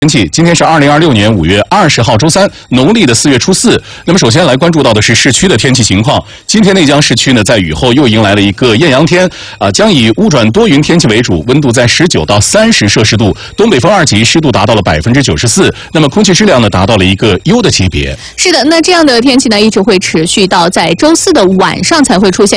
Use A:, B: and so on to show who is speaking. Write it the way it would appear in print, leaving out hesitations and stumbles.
A: 天气，今天是2026年5月20号，周三，农历的4月初4。那么，首先来关注到的是市区的天气情况。今天内江市区呢，在雨后又迎来了一个艳阳天，将以雾转多云天气为主，温度在19到30摄氏度，东北风2级，湿度达到了94%。那么，空气质量呢，达到了一个优的级别。
B: 是的，那这样的天气呢，一直会持续到在周4的晚上才会出现。